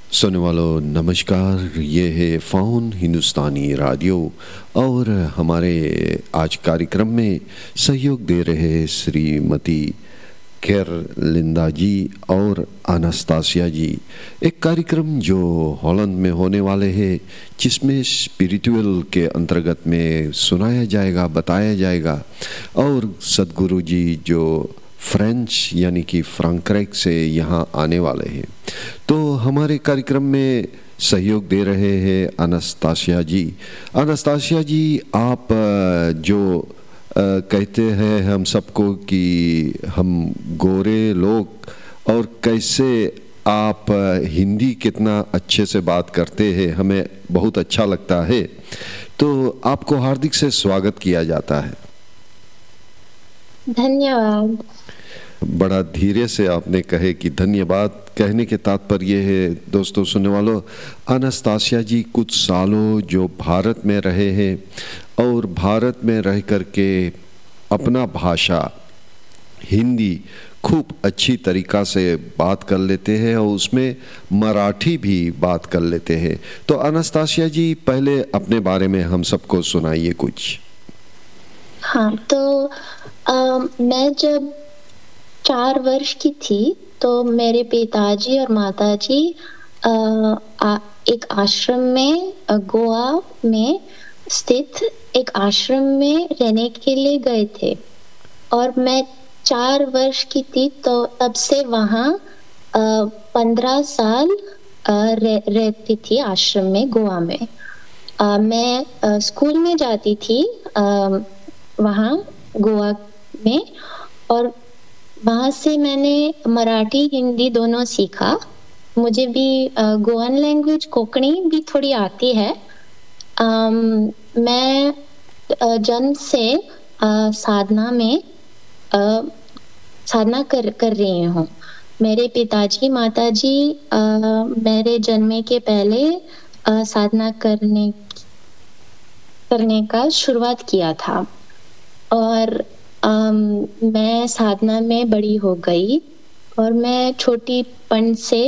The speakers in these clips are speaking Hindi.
सुनने वालों नमस्कार। ये है फ़ोन हिंदुस्तानी रेडियो और हमारे आज कार्यक्रम में सहयोग दे रहे श्रीमती केरलिंदा जी और अनास्तासिया जी। एक कार्यक्रम जो हॉलैंड में होने वाले हैं, जिसमें स्पिरिचुअल के अंतर्गत में सुनाया जाएगा, बताया जाएगा। और सदगुरु जी जो फ्रेंच यानी कि फ्रैंकराइक से यहाँ आने वाले हैं, तो हमारे कार्यक्रम में सहयोग दे रहे हैं अनास्तासिया जी। अनास्तासिया जी, आप जो कहते हैं हम सबको कि हम गोरे लोग, और कैसे आप हिंदी कितना अच्छे से बात करते हैं, हमें बहुत अच्छा लगता है। तो आपको हार्दिक से स्वागत किया जाता है। धन्यवाद। बड़ा धीरे से आपने कहे कि धन्यवाद। कहने के तात्पर्य है, दोस्तों सुनने वालों, अनास्तासिया जी कुछ सालों जो भारत में रहे हैं और भारत में रह कर के अपना भाषा हिंदी खूब अच्छी तरीक़ा से बात कर लेते हैं और उसमें मराठी भी बात कर लेते हैं। तो अनास्तासिया जी, पहले अपने बारे में हम सबको सुनाइए कुछ। हाँ, तो मैं जब 4 वर्ष की थी तो मेरे पिताजी और माताजी एक आश्रम में गोवा में स्थित एक आश्रम में रहने के लिए गए थे और मैं 4 वर्ष की थी, तो तब से वहाँ 15 साल रहती थी आश्रम में गोवा में। मैं स्कूल में जाती थी वहाँ गोवा में, और वहाँ से मैंने मराठी हिंदी दोनों सीखा। मुझे भी गोवन लैंग्वेज कोंकणी भी थोड़ी आती है। मैं जन्म से साधना में साधना कर रही हूँ। मेरे पिताजी माताजी मेरे जन्म के पहले साधना करने का शुरुआत किया था, और मैं साधना में बड़ी हो गई और मैं छोटीपन से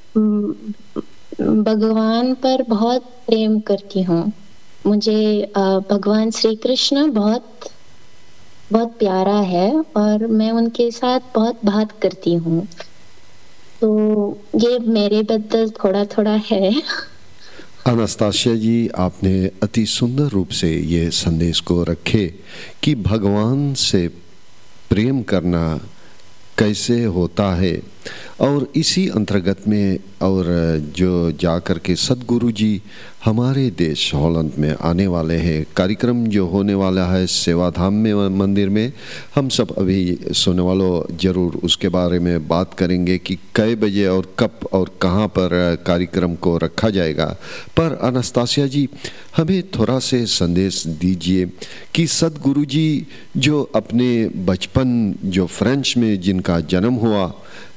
भगवान पर बहुत प्रेम करती हूँ। मुझे भगवान श्री कृष्ण बहुत बहुत प्यारा है और मैं उनके साथ बहुत बात करती हूँ। तो ये मेरे बद्दल थोड़ा थोड़ा है। अनास्तासिया जी, आपने अति सुंदर रूप से ये संदेश को रखे कि भगवान से प्रेम करना कैसे होता है, और इसी अंतर्गत में और जो जा कर के सदगुरु जी हमारे देश हॉलैंड में आने वाले हैं। कार्यक्रम जो होने वाला है सेवाधाम में मंदिर में, हम सब अभी सुनने वालों ज़रूर उसके बारे में बात करेंगे कि कै बजे और कब और कहाँ पर कार्यक्रम को रखा जाएगा। पर अनास्तासिया जी, हमें थोड़ा से संदेश दीजिए कि सदगुरु जी जो अपने बचपन जो फ्रेंच में जिनका जन्म हुआ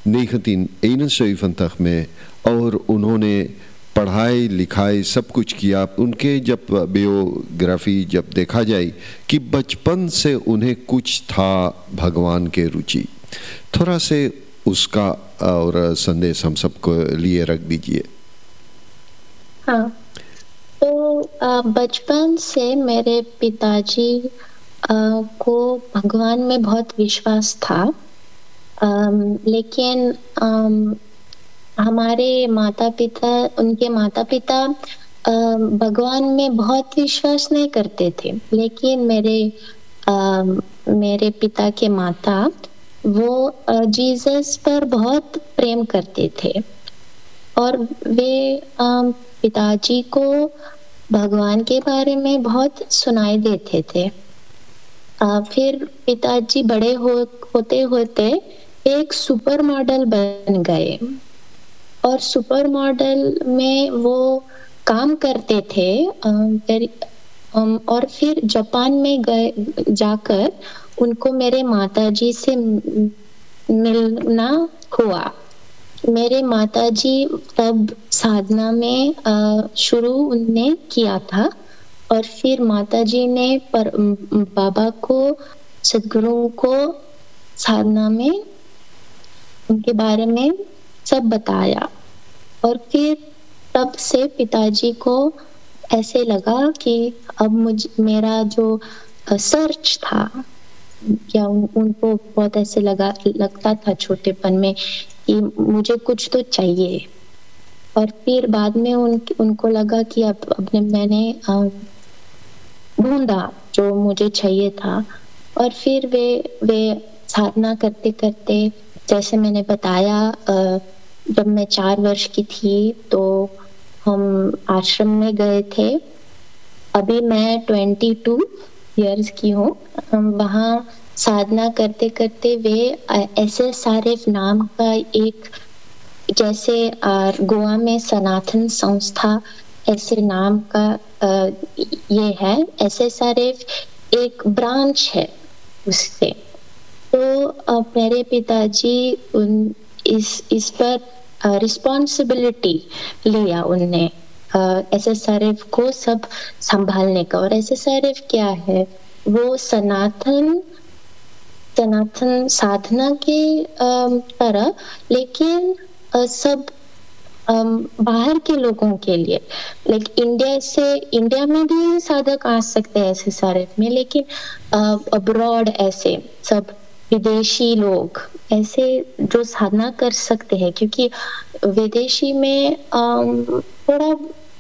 1951 में, और उन्होंने पढ़ाई लिखाई सब कुछ किया, उनके जब बायोग्राफी जब देखा जाए कि बचपन से उन्हें कुछ था भगवान के रुचि, थोड़ा से उसका और संदेश हम सबको लिए रख दीजिए। हाँ, तो बचपन से मेरे पिताजी को भगवान में बहुत विश्वास था, लेकिन हमारे उनके माता पिता भगवान में बहुत विश्वास नहीं करते थे, लेकिन मेरे पिता के माता वो जीसस पर बहुत प्रेम करते थे और वे पिताजी को भगवान के बारे में बहुत सुनाई देते थे। फिर पिताजी बड़े होते होते एक सुपर मॉडल बन गए और सुपर मॉडल में वो काम करते थे। और फिर जापान में जाकर उनको मेरे माताजी से मिलना हुआ। मेरे माताजी तब साधना में शुरू उनने किया था, और फिर माताजी ने बाबा को, सदगुरु को साधना में उनके बारे में सब बताया। और फिर तब से पिताजी को ऐसे लगा कि अब मेरा जो सर्च था, या उनको बहुत ऐसे लगता था छोटेपन में कि मुझे कुछ तो चाहिए। और फिर बाद में उनको लगा कि अब मैंने ढूंढा जो मुझे चाहिए था। और फिर वे साधना करते करते, जैसे मैंने बताया, जब मैं 4 वर्ष की थी तो हम आश्रम में गए थे। अभी मैं 22 इयर्स की हूँ। वहाँ साधना करते करते वे SSRF नाम का एक, जैसे गोवा में सनातन संस्था ऐसे नाम का ये है, SSRF एक ब्रांच है उससे। तो मेरे पिताजी इस पर रिस्पॉन्सिबिलिटी लिया उनने SSRF को सब संभालने का। और SSRF क्या है? वो सनातन साधना के तरह, लेकिन सब बाहर के लोगों के लिए। लाइक इंडिया में भी साधक आ सकते हैं SSRF में, लेकिन अब्रॉड ऐसे सब विदेशी लोग ऐसे जो साधना कर सकते हैं, क्योंकि विदेशी में थोड़ा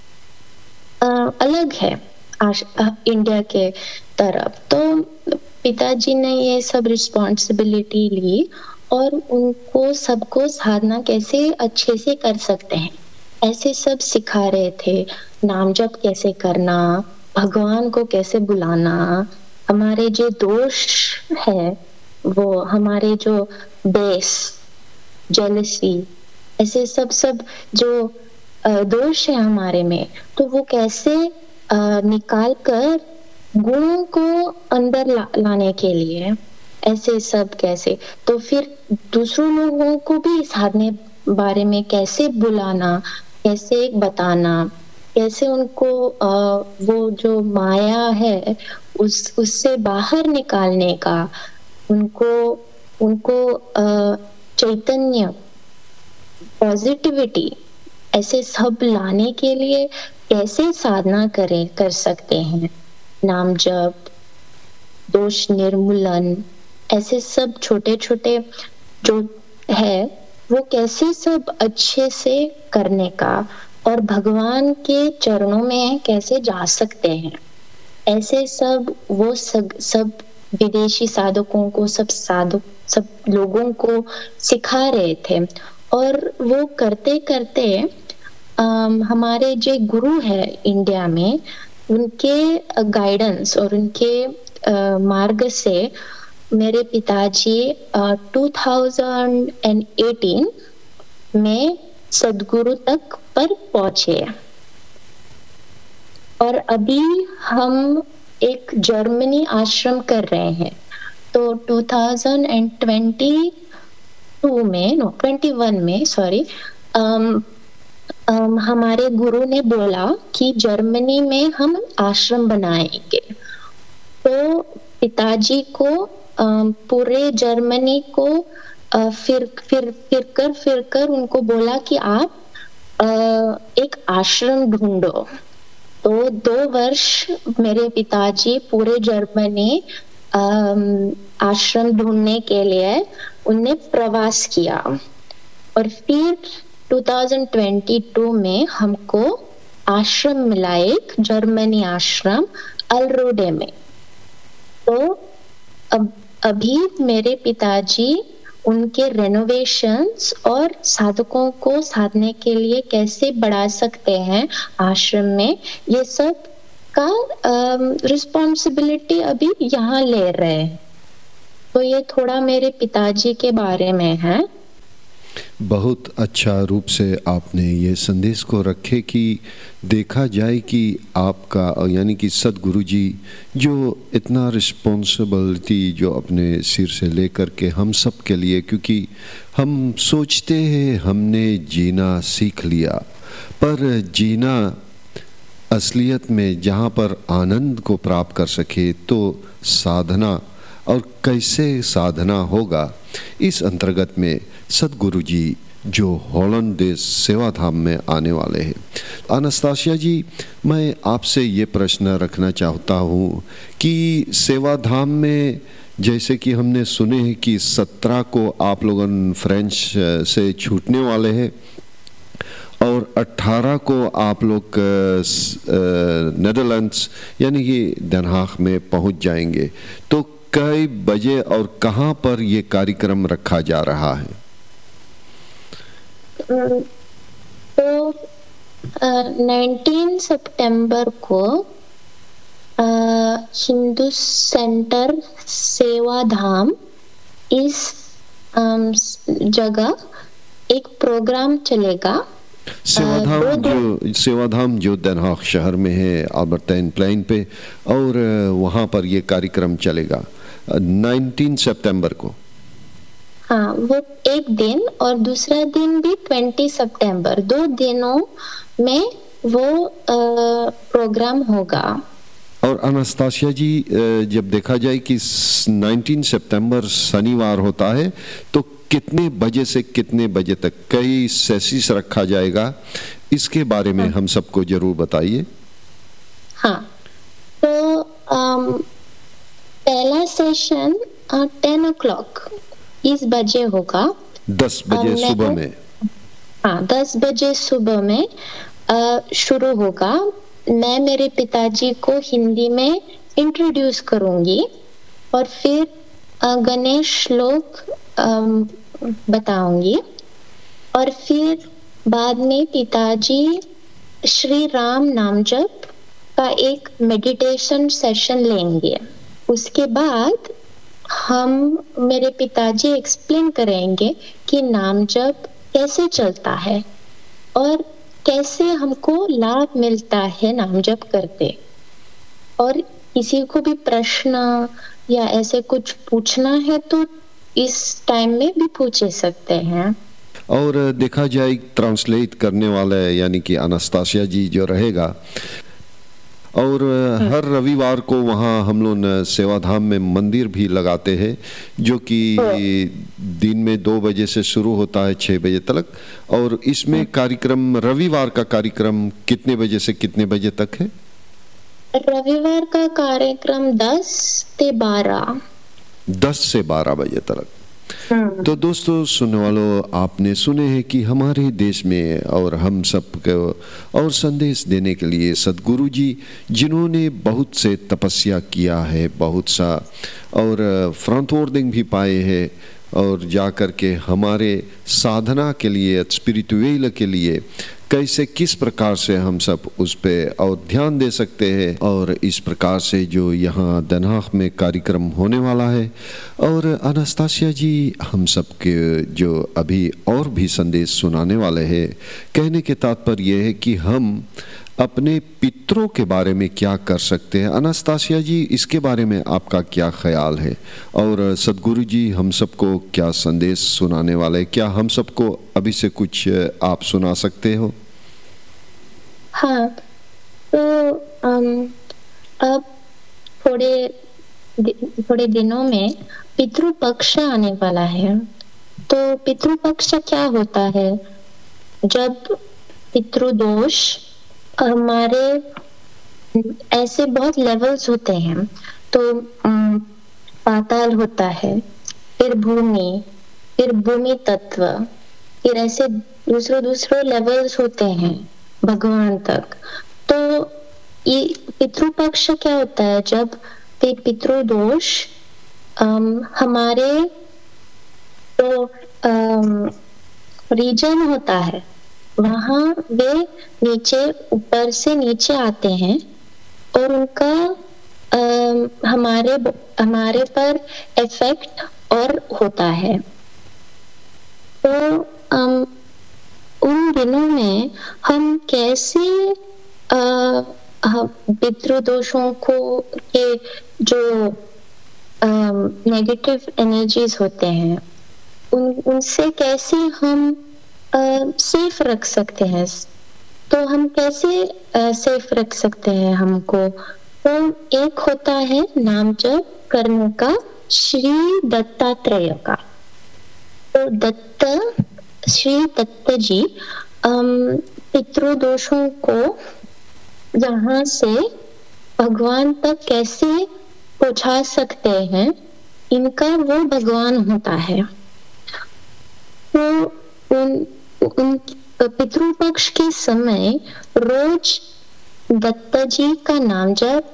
अलग है इंडिया के तरफ। तो पिताजी ने ये सब रिस्पॉन्सिबिलिटी ली और उनको सबको साधना कैसे अच्छे से कर सकते हैं ऐसे सब सिखा रहे थे। नाम जप कैसे करना, भगवान को कैसे बुलाना, हमारे जो दोष है, वो हमारे जो बेस, जेलसी, ऐसे सब जो दोष है हमारे में, तो वो कैसे निकाल कर गुणों को अंदर लाने के लिए, ऐसे सब कैसे। तो फिर दूसरों लोगों को भी साधने बारे में कैसे बुलाना, कैसे बताना, कैसे उनको वो जो माया है उससे बाहर निकालने का, उनको चैतन्य, पॉजिटिविटी, ऐसे सब लाने के लिए कैसे साधना कर सकते हैं। नाम जप, दोष निर्मूलन, ऐसे सब छोटे छोटे जो है वो कैसे सब अच्छे से करने का, और भगवान के चरणों में कैसे जा सकते हैं, ऐसे सब वो सब विदेशी साधकों को, सब लोगों को सिखा रहे थे। और वो करते करते हमारे जो गुरु है इंडिया में, उनके गाइडेंस और उनके मार्ग से मेरे पिताजी 2018 में सदगुरु तक पर पहुंचे। और अभी हम एक जर्मनी आश्रम कर रहे हैं। तो 2021 में हमारे गुरु ने बोला कि जर्मनी में हम आश्रम बनाएंगे। तो पिताजी को पूरे जर्मनी को फिर कर उनको बोला कि आप एक आश्रम ढूंढो। तो 2 वर्ष मेरे पिताजी पूरे जर्मनी आश्रम ढूंढने के लिए उन्हें प्रवास किया। और फिर 2022 में हमको आश्रम मिला, एक जर्मनी आश्रम अलरोडे में। तो अभी मेरे पिताजी उनके रेनोवेशंस और साधकों को साधने के लिए कैसे बढ़ा सकते हैं आश्रम में, ये सब का रिस्पॉन्सिबिलिटी अभी यहाँ ले रहे हैं। तो ये थोड़ा मेरे पिताजी के बारे में है। बहुत अच्छा रूप से आपने ये संदेश को रखे कि देखा जाए कि आपका यानी कि सदगुरु जी जो इतना रिस्पॉन्सिबिलिटी जो अपने सिर से लेकर के हम सब के लिए, क्योंकि हम सोचते हैं हमने जीना सीख लिया, पर जीना असलियत में जहाँ पर आनंद को प्राप्त कर सके तो साधना, और कैसे साधना होगा, इस अंतर्गत में सदगुरु जी जो हॉलैंड देश सेवाधाम में आने वाले हैं। अनास्तासिया जी, मैं आपसे ये प्रश्न रखना चाहता हूँ कि सेवाधाम में जैसे कि हमने सुने हैं कि 17 को आप लोगन फ्रेंच से छूटने वाले हैं और 18 को आप लोग नेदरलैंड्स यानी कि Den Haag में पहुंच जाएंगे। तो कई बजे और कहां पर ये कार्यक्रम रखा जा रहा है? तो 19 सितंबर को हिंदू सेंटर सेवाधाम इस जगह एक प्रोग्राम चलेगा। सेवाधाम जो Den Haag शहर में है, अल्बर्टाइन प्लेन पे, और वहाँ पर ये कार्यक्रम चलेगा 19 सितंबर को। हाँ, वो एक दिन और दूसरा दिन भी 20 सितंबर, 2 दिनों में वो प्रोग्राम होगा। और अनास्तासिया जी, जब देखा जाए कि 19 सितंबर शनिवार होता है, तो कितने बजे से कितने बजे तक कई सेशंस रखा जाएगा, इसके बारे में हम सबको जरूर बताइए। हाँ, तो पहला सेशन 10 o'clock इस बजे होगा, 10 बजे सुबह में। हाँ, 10 बजे सुबह में शुरू होगा। मैं मेरे पिताजी को हिंदी में इंट्रोड्यूस करूंगी और फिर गणेश श्लोक बताऊंगी और फिर बाद में पिताजी श्री राम नाम जप का एक मेडिटेशन सेशन लेंगे। उसके बाद मेरे पिताजी एक्सप्लेन करेंगे कि नाम जप कैसे चलता है और कैसे हमको लाभ मिलता है नाम जप करते। और किसी को भी प्रश्न या ऐसे कुछ पूछना है तो इस टाइम में भी पूछ सकते हैं। और देखा जाए ट्रांसलेट करने वाला यानी कि अनास्तासिया जी जो रहेगा, और हर रविवार को वहाँ हम लोग सेवाधाम में मंदिर भी लगाते हैं, जो कि दिन में 2 बजे से शुरू होता है 6 बजे तक। और इसमें कार्यक्रम, रविवार का कार्यक्रम कितने बजे से कितने बजे तक है? रविवार का कार्यक्रम 10 से 12 बजे तक। तो दोस्तों, सुनने वालों, आपने सुने हैं कि हमारे देश में और हम सब को और संदेश देने के लिए सदगुरु जी, जिन्होंने बहुत से तपस्या किया है, बहुत सा और फ्रंटवर्डिंग भी पाए हैं, और जा कर के हमारे साधना के लिए, स्पिरिचुअल के लिए कैसे किस प्रकार से हम सब उस पे और ध्यान दे सकते हैं। और इस प्रकार से जो यहाँ Den Haag में कार्यक्रम होने वाला है। और अनास्तासिया जी, हम सब के जो अभी और भी संदेश सुनाने वाले हैं, कहने के तात्पर्य यह है कि हम अपने पितरों के बारे में क्या कर सकते हैं। अनास्तासिया जी, इसके बारे में आपका क्या ख्याल है? और सदगुरु जी हम सबको क्या संदेश सुनाने वाले, क्या हम सबको अभी से कुछ आप सुना सकते हो? हाँ, तो अब थोड़े दिनों में पितृपक्ष आने वाला है। तो पितृपक्ष क्या होता है? जब पितृदोष, हमारे ऐसे बहुत लेवल्स होते हैं। तो पाताल होता है, फिर भूमि तत्व, फिर ऐसे दूसरे लेवल्स होते हैं भगवान तक। तो ये पितृपक्ष क्या होता है? जब पितृदोष हमारे तो रीजन होता है, वहां वे ऊपर से नीचे आते हैं और उनका हमारे पर इफेक्ट और होता है। तो उन दिनों में हम कैसे पितृदोषों को के जो नेगेटिव एनर्जीज होते हैं, उनसे कैसे हम सेफ रख सकते हैं। तो हम कैसे सेफ रख सकते हैं हमको? तो एक होता है नाम जप करने का श्री दत्तात्रेय का। तो दत्त श्री दत्त जी पितृदोषों को यहाँ से भगवान तक कैसे पहुंचा सकते हैं, इनका वो भगवान होता है। तो उन पितृपक्ष के समय रोज दत्त जी का नाम जप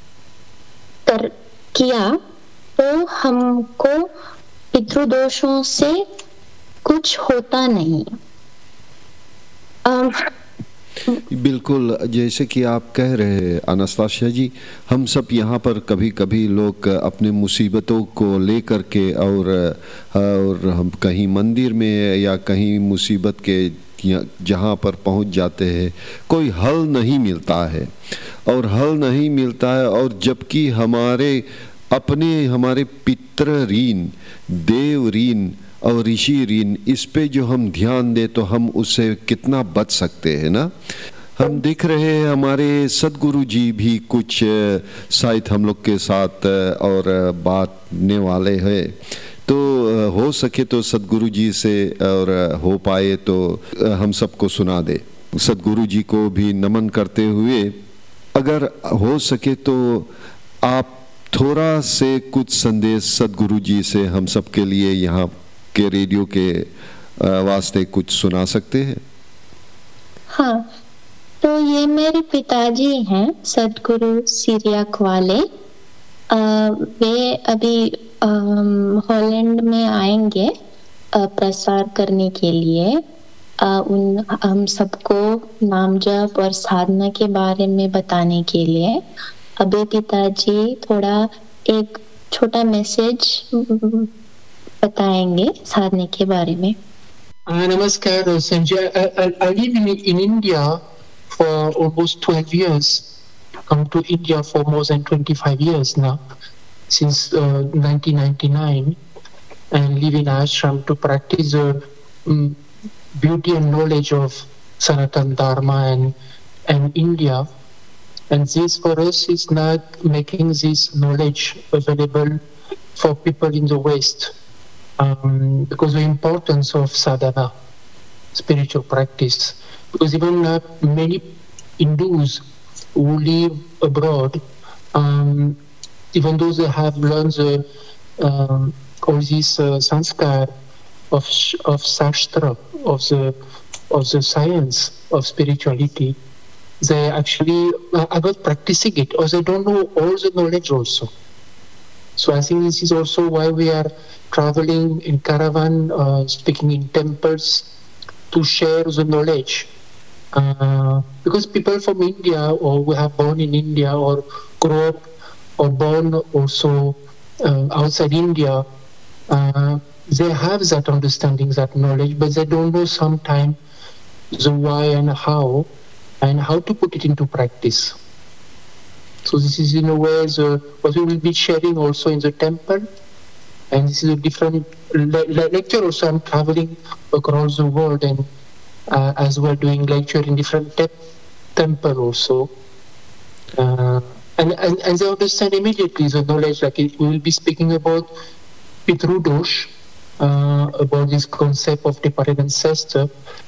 किया तो हमको पितृदोषों से कुछ होता नहीं। बिल्कुल, जैसे कि आप कह रहे हैं अनास्तासिया जी, हम सब यहाँ पर कभी कभी लोग अपने मुसीबतों को लेकर के और हम कहीं मंदिर में या कहीं मुसीबत के जहाँ पर पहुँच जाते हैं, कोई हल नहीं मिलता है और हल नहीं मिलता है, और जबकि हमारे पितृ ऋण, देव ऋण और ऋषि ऋण, इस पे जो हम ध्यान दे तो हम उससे कितना बच सकते हैं ना। हम देख रहे हैं हमारे सदगुरु जी भी कुछ शायद हम लोग के साथ और बातने वाले हैं, तो हो सके तो सदगुरु जी से और हो पाए तो हम सबको सुना दे। सदगुरु जी को भी नमन करते हुए अगर हो सके तो आप थोड़ा से कुछ संदेश सदगुरु जी से हम सब के लिए यहाँ के रेडियो के वास्ते कुछ सुना सकते हैं? हाँ, तो ये मेरे पिताजी हैं सदगुरु सिरियाक वाले। वे अभी हॉलैंड में आएंगे प्रसार करने के लिए। हम सबको नाम जप और साधना के बारे में बताने के लिए। अभी पिताजी थोड़ा एक छोटा मैसेज बताएंगे साधना के बारे में। Namaskar, Sanjay. I live in India for almost 12 years. Come to India for more than 25 years now, since 1999, and live in ashram to practice the beauty and knowledge of Sanatana Dharma and India. And this for us is not making this knowledge available for people in the West. Because the importance of sadhana, spiritual practice. Because even many Hindus who live abroad, even though they have learned all this sanskar of shastra, of the science of spirituality, they actually are not practicing it, or they don't know all the knowledge also. So I think this is also why we are traveling in caravan, speaking in temples to share the knowledge. Because people from India, or who have born in India, or grow up, or born also outside India, they have that understanding, that knowledge, but they don't know sometimes the why and how to put it into practice. So this is in a way what we will be sharing also in the temple. And this is a different lecture also. I'm traveling across the world and as well doing lecture in different temple also. And they understand immediately the knowledge, like we will be speaking about Pitrudosh, about this concept of departed ancestor.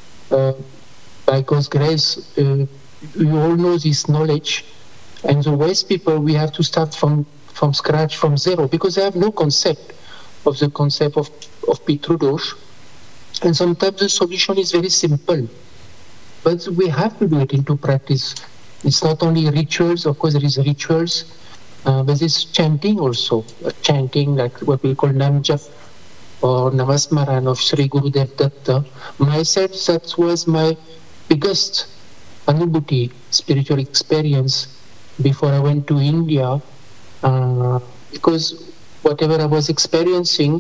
By God's grace, you all know this knowledge. And the West people, we have to start from scratch, from zero, because they have no concept of Pitrudosh. And sometimes the solution is very simple, but we have to do it into practice. It's not only rituals, of course there is rituals, but there's chanting also. Chanting like what we call Namjap or Namasmaran of Sri Gurudev Datta. Myself, that was my biggest anubhuti, spiritual experience before I went to India, because whatever I was experiencing,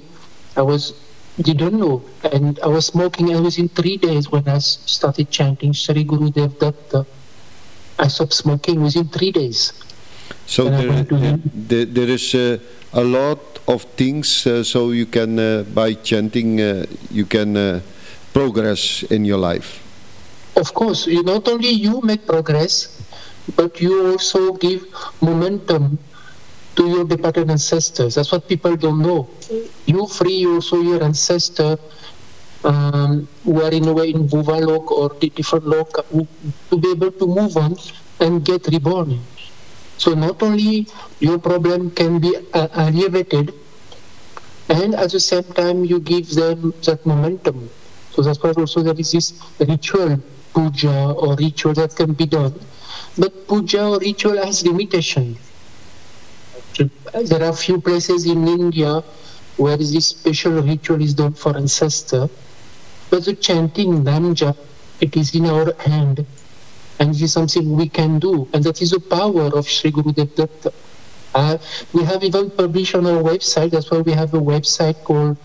didn't know, and I was smoking. And within 3 days, when I started chanting Sri Gurudev Datta, I stopped smoking within 3 days. So there is a lot of things. So you can, by chanting, you can progress in your life. Of course, not only you make progress, but you also give momentum to your departed ancestors. That's what people don't know. You free also your ancestor who are in a way in Vuvalok or the different lok, to be able to move on and get reborn. So not only your problem can be alleviated, and at the same time you give them that momentum. So that's why also there is this ritual puja or ritual that can be done. But puja or ritual has limitation. There are few places in India where this special ritual is done for ancestor. But the chanting Namjap, it is in our hand, and it is something we can do, and that is the power of Sri Gurudev Datta. We have even published on our website, that's why we have a website called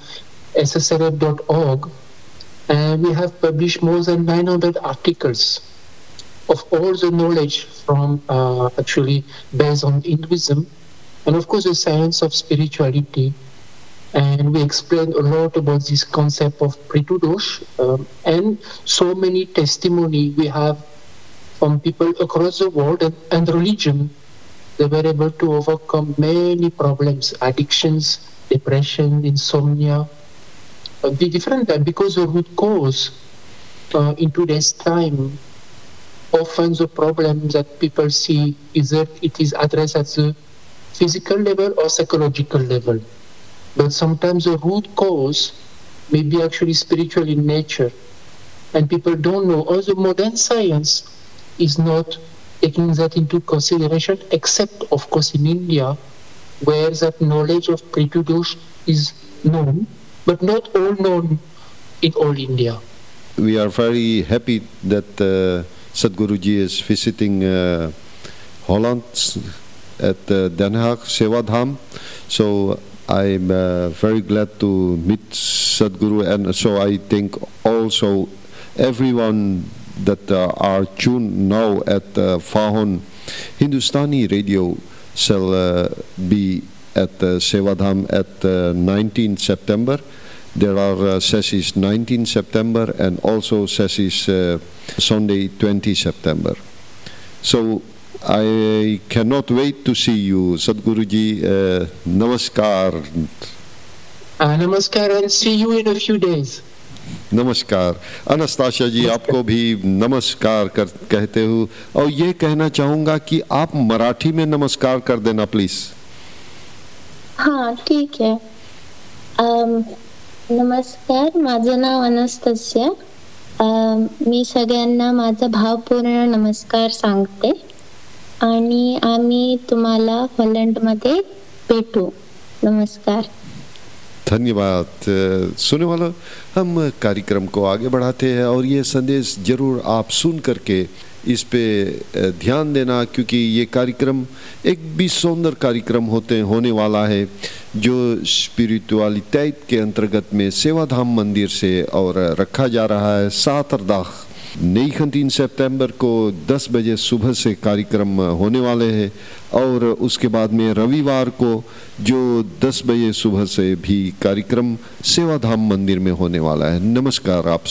ssrf.org, and we have published more than 900 articles of all the knowledge from actually based on Hinduism, and of course the science of spirituality. And we explained a lot about this concept of Pritudosh, and so many testimony we have from people across the world and religion. They were able to overcome many problems, addictions, depression, insomnia, the different type, because the root cause in today's time, often the problem that people see is that it is addressed at the physical level or psychological level. But sometimes the root cause may be actually spiritual in nature, and people don't know. Also, modern science is not taking that into consideration, except of course in India, where that knowledge of Pritudosh is known, but not all known in all India. We are very happy that Sadhguruji is visiting Holland at Den Haag, Sevadham. So I'm very glad to meet Sadhguru, and so I think also everyone that are tuned now at Fahon Hindustani Radio shall be at Sevadham at 19 September. There are sessions 19 September and also sessions Sunday 20 September. So I cannot wait to see you, Sadhguruji. Namaskar. Namaskar, and see you in a few days. नमस्कार अनास्ताशिया जी, आपको भी नमस्कार कहते हो, और ये कहना चाहूँगा कि आप मराठी में नमस्कार कर देना प्लीज. हाँ ठीक है. नमस्कार, माझं नाव अनास्ताशिया. मी सगळ्यांना माझा भावपूर्ण नमस्कार सांगते, आणि आम्ही तुम्हाला हॉलंडमध्ये भेटू. नमस्कार. धन्यवाद. सुने वालों, हम कार्यक्रम को आगे बढ़ाते हैं और ये संदेश जरूर आप सुन करके इस पे ध्यान देना, क्योंकि ये कार्यक्रम एक भी सुंदर कार्यक्रम होने वाला है जो स्पिरिचुअलिटी के अंतर्गत में सेवाधाम मंदिर से और रखा जा रहा है. 19 सितंबर को 10 बजे सुबह से कार्यक्रम होने वाले हैं, और उसके बाद में रविवार को जो 10 बजे सुबह से भी कार्यक्रम सेवाधाम मंदिर में होने वाला है. नमस्कार, आप